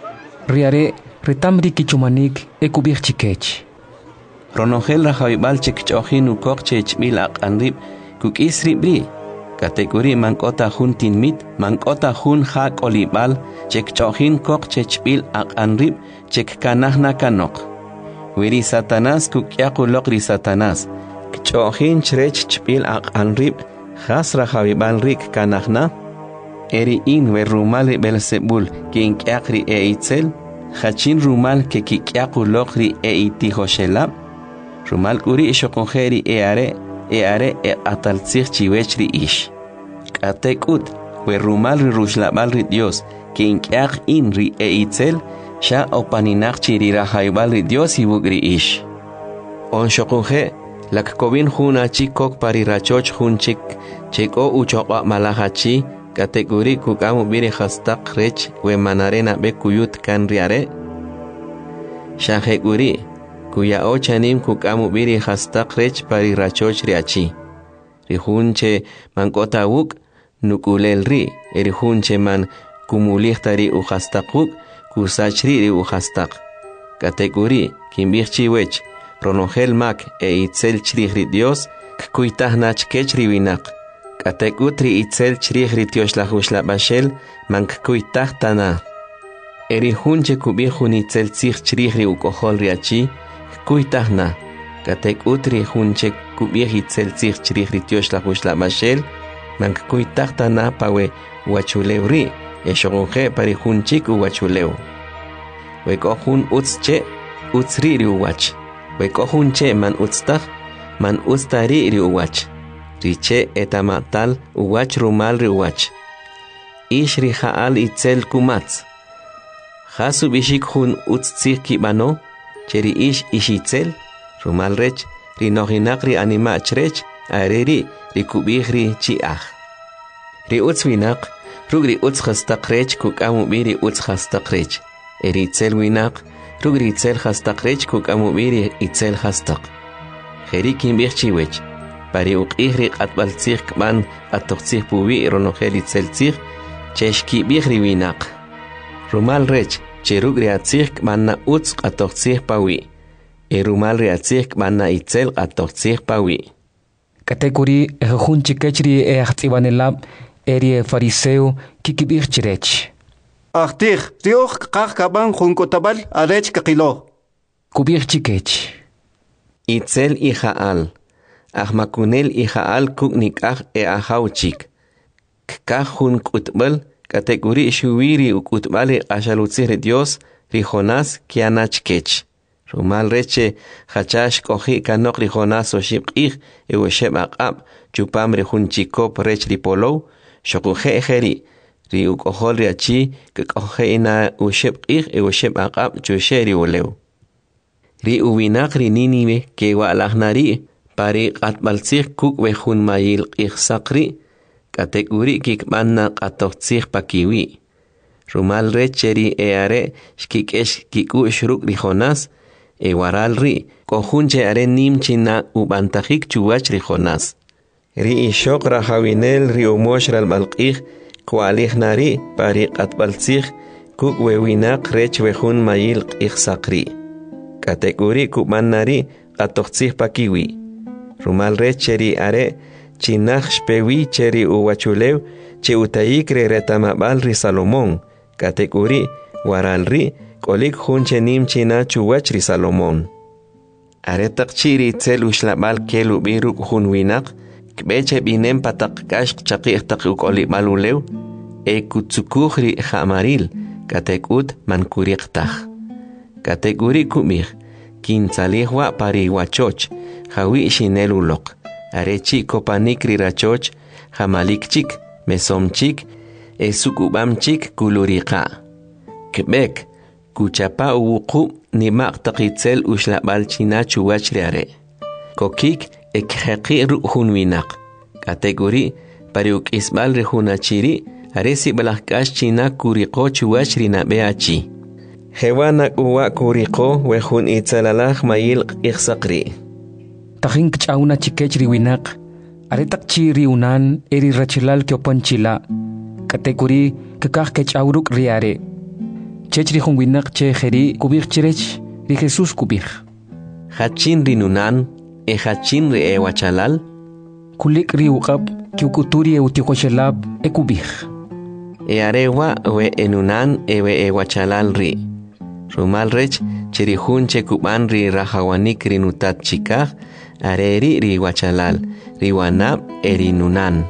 riare retamri kichumanik ekubih chikech ronogel rajaibal chikchojin ukok chechmil aqanrib kukisri bri kategori mankota juntin mit mankota jun hak olibal chekchojin kok chechbil aqanrib chekkanahna kanok wiri Satanás kukyaqulok ri Satanás kchojin chrech chbil aqanrib khasra javibal rik kanahna eri in we rumal Belzebul kin kyaqri eitzel khachin rumal ke kikyaqulok ri eitihoshelab rumal kuri ishokongeri eare eare e ataltzich chiwechri ish katekut we rumal ri rushlabal ri Dios kin kyaq in ri eitzel sha opaninaq chiri rahaibal ri Dios ibugri ish on shokunge lak kovin juna chikok pari rachoch junchik cheko uchoqa malahachi kategori kukamu biri khastaq rech we manarena be kuyut kan riare shaheguri kuya ochanim kukamu biri khastaq rech pari rachoch riachi rihunche mankota wuk nukulel ri erihunche man kumulihtari u khastaquk kusachri ri u khastaq kategori kimbirchi wech ronogel mak e itzel chri Dios kuitahnach kechri winak kategutri itzel chri Dios la hushla bashel mank kuitahtana erihunche kubihun itzel zich chri u kohol riachi kuitahna kategutri hunche kubih itzel zich chri Dios la hushla bashel mank kuitahtana pawe wachulewri eshonge pari hunchik u wachuleu we kohun utsche utsri ri wach Wekohunche man utstak, man ustari ri uwach. Riche etamatal uwach rumal ri uwach. Ish ri haal itzel kumatz. Hasu bishik hun utstik kibano, cheri ish ishitzel, rumal rech, ri nohinak ri animach rech, areri ri kubih ri chiach. Ri utzwinak, rug ri utz hastak rech kukamu biri utz hastak rech. Eri itzel winak, rug ri itzel hastak rech kukamu biri itzel hastak. Jeri kimbih chiwech, pari uqih ri qatbal tzich kman atoqtzich pubi ronohel itzel tzich, cheshki bih ri winak. Rumal rech, cherug ri atzich kman na utz qatoqtzich pawi. E rumal ri atzich kman na itzel qatoqtzich pawi. Kategori ehun chikechri e achtibanelab eri fariseo kikibir chirech. Achtich, rioch kach kaban junkotabal arech kakilo. Kubir chikech. Itzel ijaal. Ahmakunel ijaal kuknikach e ahauchik. Kach jun kutbal kategori shuwiri ukutbale ashalutzir Dios rijonas kianachkech. Rumal reche hachash kohi kanok rijonas o shibqih e o sheb aqab chupam rejun chikop rech ripolo shokuhe ejeri ri ukohol riachi ke kohe ina o shibqih e o sheb aqab chusheri oleu. Ri uwinak ri ninive ke walahnari pari qatbaltzih kuk wejun mayil qih sakri kategori kikmanna qatoqtzih pakiwi. Rumal recheri e are shkikesh kiku shruk rijonas e waral ri kohunche are nim china ubantajik chuwach ri Jonas. Ri ishok rahawinel ri umosh ral malqih kwalih nari pari qatbaltzih kuk wewinak rech wejun mayil qih sakri. Kategori kuman nari qatoqtzih pakiwi. Rumal recheri are chinach shpewi cheri uwachulew che utayik re retamabal ri Salomón. Kategori waral ri kolik hunche nim china chuwach ri Salomón. Aretak chiri tzel ushlabal kelu biru hun winak, kbeche binem patak kash chaqih tak ukolik malulew, e kutsukuh ri hamaril, katekut mankuriqtah. Kategori kumih, kintzalihwa pari wachoch, hawi shinelulok, arechi kopanik ri rachoch, hamalikchik, mesomchik, e sukubamchik kuluriqa. Kbek, kuchapa uwuqu nimaq taqitzel ushlabal china chuwach riare. Kokik ekheqi ruhun winak. Kategori pariuk isbal rehunachiri aresi balakash china kuriqo chuwach rinabeachi. Hewanak uwa kuriqo wehun itzalalaj mayil iqsaqri. Tajin kchauna chikech riwinak aretak chiri unan eri rachilal kyopanchila. Kategori kakaj kchauruk riare. Chechri hun winak che jeri kubir chirech ri Jesus kubir. Hachin rinunan e hachin ri e wachalal. Kulik ri uqab kiukuturi e utikoshelab e kubir. E arewa we enunan e we e wachalal ri. Rumal rech cheri hun che kuban ri rahawanik rinutat chikaj areri ri wachalal ri wanab e rinunan.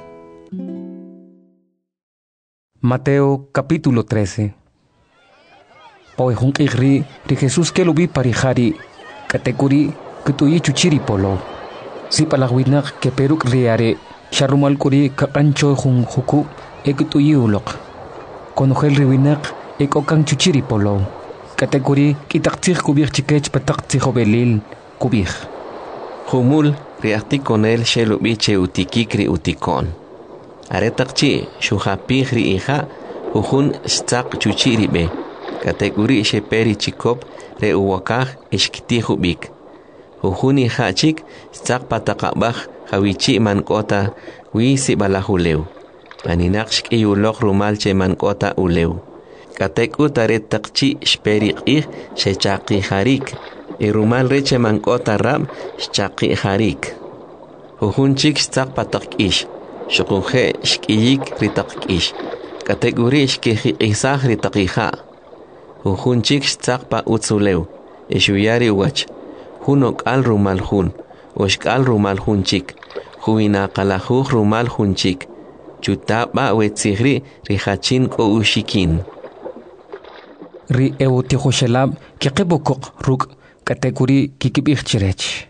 Mateo capítulo trece. Pau hun igri ri Jesus ke lubi parihari kategori kutuyi chuchiri polo. Si palagwinak ke peruk riare sharumal kuri kakancho hun huku e kutuyi ulok. Konogel riwinak e kokang chuchiri polo. Kategori kitaktir kubir chikech pataktir belil kubir. Humul riakti konel shelubi che utikikri utikon. Aretakchi shuhapih ri iha uhun stak chuchiri be. Kategori sheperi chikop re uwakaj ishkitihu bik. Uhuni hachik stak patakabaj hawichi mankota wisi balahuleu. Maninakshk iyulok rumalche mankota uleu. Katekut aretakchi shperi ih shechaki harik. Irumal reche mankota rab shchaki harik. Uhunchik stak patak ish. Shukunje shkiyik ritak ish. Kategori shkihi isah ritakija. Uhunchik stakpa utzuleu, eshuyari wach, hunok al rumal hun, oshkal rumal hunchik, huina kalahuj rumal hunchik, chutapa wetzigri rihachin ko ushikin. Ri eutihoshelab kikibokok ruk Katekuri kikibich chirech.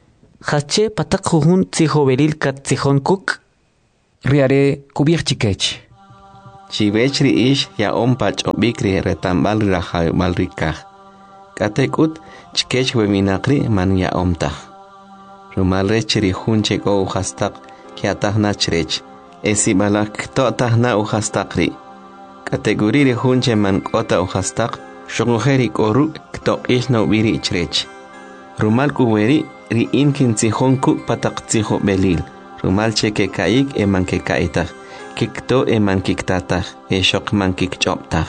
Hache patak jujun tzihobelil kat tzihon kuk. Riare kubich chikech. Chivechri ish ya ompach obikri retambal rahay malrikah. Katekut chikech weminakri man ya omtah. Rumalrechri hunche go uhastak kiatah nachrech. Esi balak to tahna uhastakri. Kategori hunche man kota uhastak. Shogojeri koru kto ish no biri chrech. Rumal kuweri ri inkin tzihon kuk patak tziho belil. Rumal cheke kaik e man ke kaitah. Kikto e man kiktatah. E shok man kikchoptah.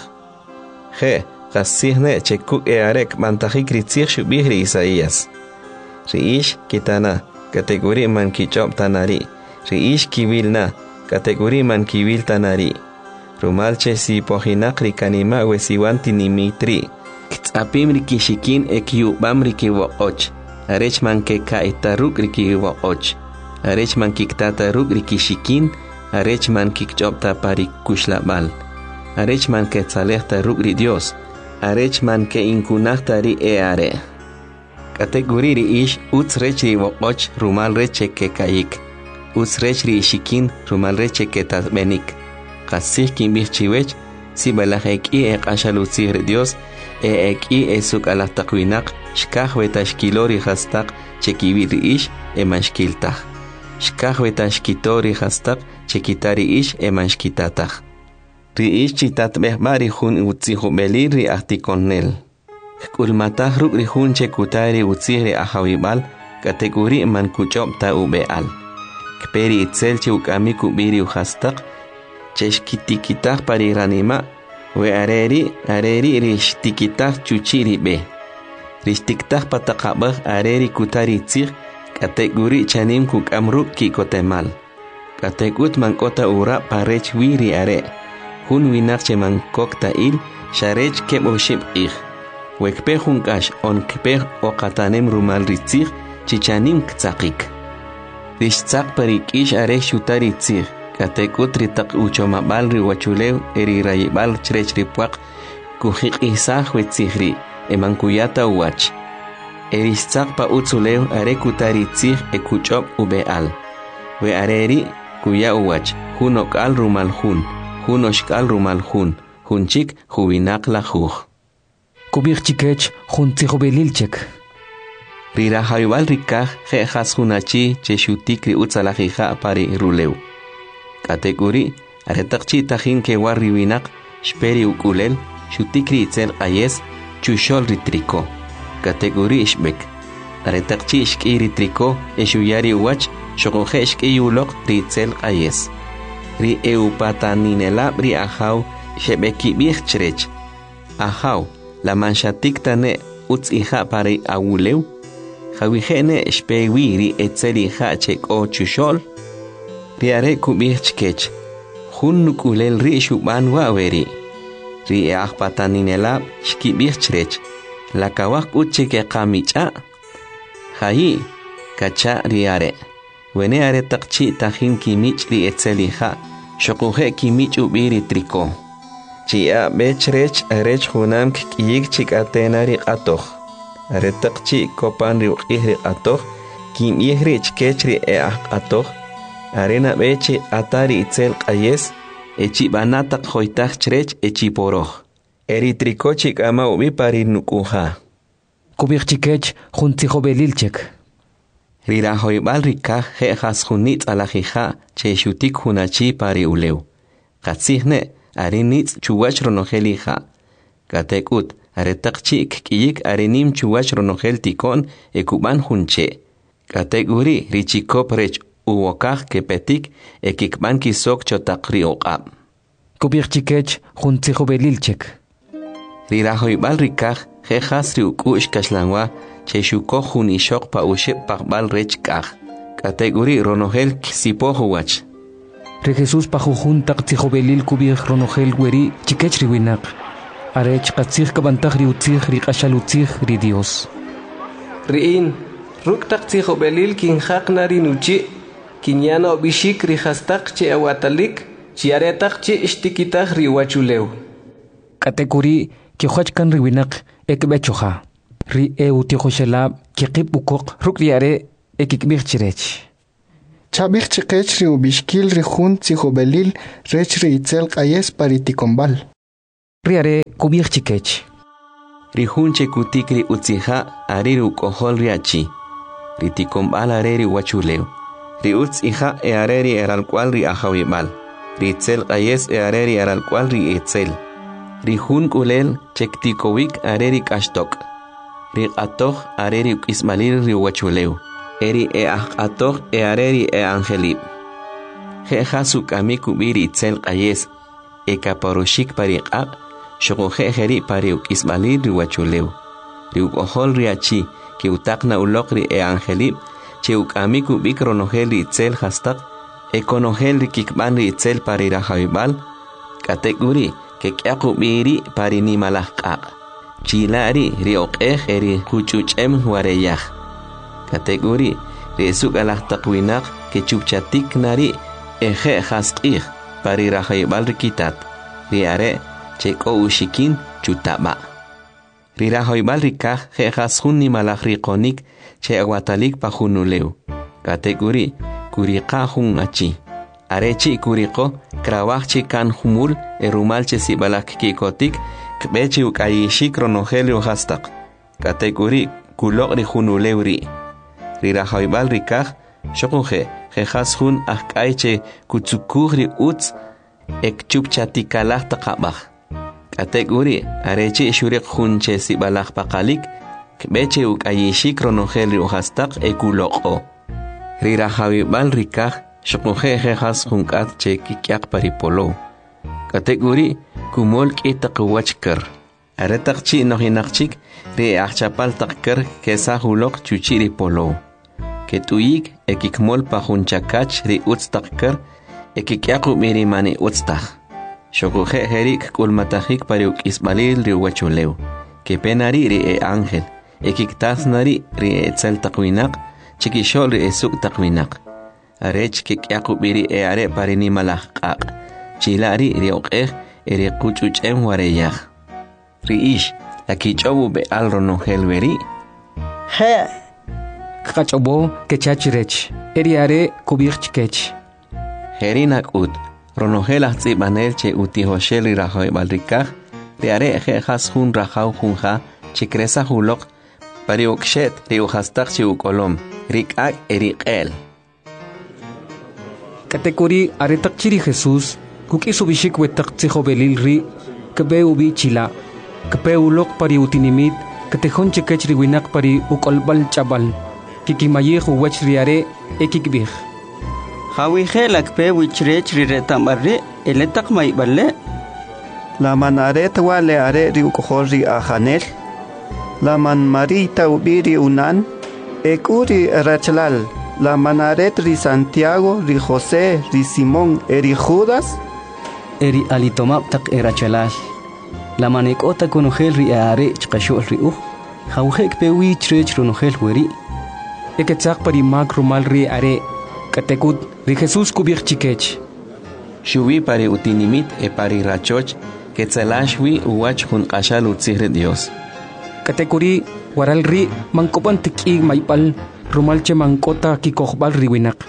He, kasihne chekuk e arek mantajik ritzih shubihri Isaías. Riish kitana, kategori man kichoptanari. Riish kivilna, kategori man kivil tanari. Rumalche si pohinakri kanima wesiwanti nimitri. Ktsapimri kishikin ekiubamri kiwoch. Arech man ke kaitaruk rikiwoch. Arech man kiktataruk rikishikin. Arech man kikchopta pari kushlabal. Arech man ke tzalehta rukri Dios. Arech man ke inkunahta ri eare. Kategori ish utzrech riwoch rumal reche ke kaik. Utzrech ri shikin rumal reche ke tasbenik. Kasih kimbih chiwech, si balah eki e kashalutzir Dios, e eki e suk alah takwinak, shkah wetashkilori hastak, chekibiri ish, e manshkiltah. Shkah wetashkitori hastak, chekitari ish, e manshkitatah. Ri ish chitat behbari hun utzihu beliri ahtikonnel. Kulmatah ruk ri hun chekutari utziri ahawibal, kategori man kuchopta ubeal. Kperi itzel chukami kubiri uhastak, cheshkitikitah pariranima, we areri, areri rishtikitah chuchiri be. Rishtiktah patakabah areri kutari tzir, kategori chanim kuk amruk kikotemal. Kategut mankota ura parech wiri are. Hun winakche mankokta il, sharech kebo shib ich. Wekpe hunkash on kpe okatanem rumal ritzir, chichanim ktsakik. Rishtsak parik ish are shutari tzir. Katekut ritak uchomabal riwachulew eri rayibal chrech ripuak kuhik isah wetzihri emankuyata uwach. Erishtzak pa utzulew are kutari tzih ekuchop ubeal. We areri kuya uwach hunokal rumal hun, hunoshkal rumal hun, hunchik huwinak la juj. Kubich chikech hun tzihobelilchek. Rirahayubal rikah jejas hunachi cheshutikri utzalajija pari rulew. Kategori aretakchi tajin ke warri winak shperi ukulel shutikri itzel ayes chushol ritriko. Kategori ishbek aretakchi ishki ritriko eshuyari uwach shokoje ishki ulok ritzel ayes. Ri eupataninelab ri ahaw shebeki bich chrech. Ahaw la manshatik tane utz ija pare awulew. Jawijene shpewi ri etzel ija chek o chushol. Riare kubich chkech. Hun nukulel ri shuban waweri. Ri ahpataninelab shkibich chrech. La kawak uche ke kamicha. Hayi kacha riare. Wene are takchi tajin kimich ri etzelija. Shokuje kimich ubiri triko. Chia bechrech arech hunam kiyik chik atenari atoch. Are takchi kopan ri ukihri atoch. Kim ihri chkechri e ah atoch. Arena beche atari itzel qayes, echi banatak hoitach chrech echi poroch. Eritrikochik ama ubi pari nukuha. Kubich chikech juntijo belilchek. Rira hoibal rikah he has junitz alajija che shutik hunachi pari ulew. Katzihne arinitz chuwach ronojelija. Katekut aretakchik kiyik arinim chuwach ronojel tikon ekuban junche. Kategori richikop rech uwokaj kepetik ekikban kisok chotakri oqab. Kubich chikech juntijo belilchek. Rirahoibal rikaj jejas riukush kashlanwa che shuko jun ishok pa ushep pakbal rech kaj. Kategori ronojel kisipohuwach. Re Jesús pa jujun tak tijo belil kubich ronojel weri chikech riwinak. Arech katzich kabantaj riutzich riqashalutzich ri Dios. Riin, ruk tak tijo belil kinjak nari nuchi. Kinyano bishik rihastak che awatalik, chiaretak che ishtikitak riwachulew. Kategori kihochkan riwinak ekbechoha. ri eu tihoshelab kikip ukok ruk riare ekikbir chirech. Chabich chiquech ri ubishkil ri jun tzihobelil rech ri itzel qayes paritikombal. Riare kubir chikech. Ri jun chekutik ri utzija ari ri ukohol riachi. Ri tikombal are ri wachuleo. Ri utzija e are ri eral cual ri ajawibal. Ri itzel qayes e are ri eral cual ri itzel. Ri jun kulel chektikowik are ri kashtok. Ri atoch are ri ukismalil ri wachuleo. Eri e atoch e areri e angelib. Jeja su kamiku biri itzel qayes. E kaparoshik pariqaq. Shoko jejeri pariuk ismalir ri wachuleu. Ri ukohol riachi. Ki utakna ulokri e angelib. Che ukamiku bikronogel ri itzel hastak. E konogel ri kikban ri itzel parirajawibal. Kateguri ke kyaku biri parinimalaqaq. Chilari ri oqej eri kuchuchem wareyaj. Kategori resuk alah takwinak ke chupchatik nari eje hasqih pari rahayibal rikitat riare cheko ushikin chutaba ri rahayibal rikah je hasun ni malak rikonik che aguatalik pajunuleu kategori kuriqa hun achi arechi kuriko krawach chi kan humul erumal che sibalak kikotik kbechi ukayishik ronogelio hastak kategori kulok ri hunuleu ri Rira haibal rikaj, shokunje, jejas hun akaiche kutsukuri uts ek chupchatikalaj taqabaj. Kategori, areche shurik hunche sibalaj pakalik, kbeche ukayishik ronogel riojastak ekuloko. Rira haibal rikaj, shokunje jejas hunkat che kikyak paripolo. Kategori, kumol kitakwachkar. Aretakchi nohinakchik, re achapal takkar kesahulok chuchiri polo. Ketuyik ekikmol pajunchakach ri utztakkar ekikyaku mirimani utztak. Shokuje herik kulmatajik pariuk isbalil ri wachuleu. Kepenari ri e ángel. Ekiktasnari ri e etzel takwinak. Chikishol ri e suk takwinak. Arech kikyaku miri e are parini malajqaq. Chilari ri oqej e ri kuchuchem wareyaj. Ri ish lakichobu be al ronogel veri. He. Kachobo kechachirech. Eriare kubirchkech. Herinak ut. Ronogel azzibanel che utihoshel y rajoy balrikaj. Riare jejas hun rajau junja. Chikresa hulok. Pariukshet riujastak chiukolom. Rikak erikel. Katekuri aretak chiri Jesús. Kuki subishik wetak tzihobelil ri. Kebe ubi chila. Kebe ulok pari utinimit. Katehon chekech riwinak pari ukolbal chabal. Kikimayih uwach riare ekikbih. Hawije lakpe wichrech riretambarre eletak maiballe. La manaret wale are ri ukohori ajanel. La man marita ubiri unan. Ekuri rachlal. La manaret ri Santiago, ri José, ri Simón, eri Judas. Eri alitomap tak erachalal. La manekota konogel ri are chqashol ri uj. Hawjek pewi chrech ronogel weri. Eketzak pari mag rumal ri are. Katekut ri Jesús kubir chikech. Shubi pari utinimit e pari rachoch. Ketzalashwi uwach hun qashal utzihre Dios. Katekuri waral ri mangkopan tikig maipal. Rumalche mankota kikohbal riwinak.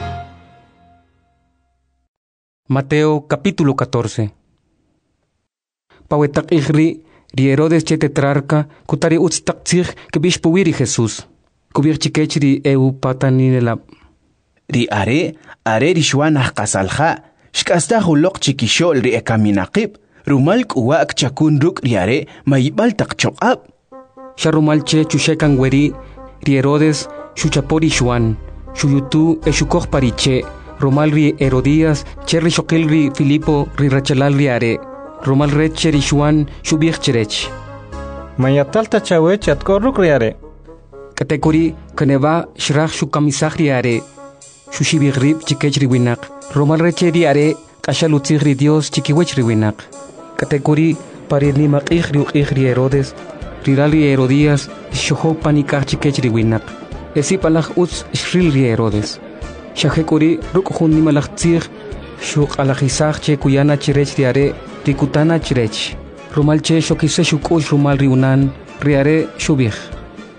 Mateo capítulo catorce. Pawetak ihri ri Herodes che tetrarca kutari utstak tzig kebishpuwiri Jesús. Kubir chikech ri eu pataninelab. Ri are, are ri shwanah qasalja. Shkasta hulok chikishol ri ekaminaqib. Rumalk uwak chakun ruk ri are maibal tak chokab. Sharumalche chushekan weri ri Herodes Shuchapori Shuan, Shuyutu Eshukoj Pariche, Romal ri Herodías, Cherri Shokil ri Filipo ri Rachalal ri Are, Romal Reche ri Shuan, Shubich Cherech. Mayatal Tachawech at Koruk ri Are. Katekuri, Kaneva, Shrach Shukamisach ri Are, Shushibig rib Chikech ri Winak, Romal Reche ri Are, Kashalutzig ri Dios Chikiwech ri Winak. Katekuri, Parirnimak ri Ukich ri Herodes, Rirali Herodías, Shoho Panikach Chikech ri Winak. Esi palach uts shril ri Herodes. Shahekuri ruk hun ni malach tzig. Shuk alachisach che kuyana chirech riare rikutana chirech. Rumal che shokise shukush rumal riunan riare shubich.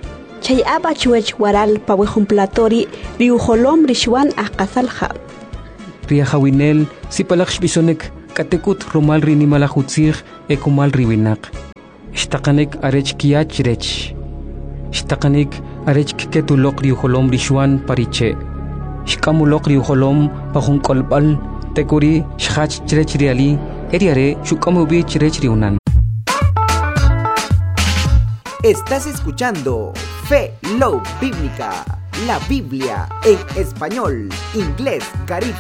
chay aba chuech waral pawejumplatori riujolom rishwan akasalja. Riajawinel sipalaksh bisonek katekut romal rinimalajutzig ekumal riwinak. Shtakanek arech kiach rech. Shtakanek arech ketulok riujolom rishwan pariche. Shkamulok riujolom pajunkolpal tekuri shach chrech riali eriare shukamubi chrech riunan. Estás escuchando Fe Love Bíblica, la Biblia en español, inglés, caribe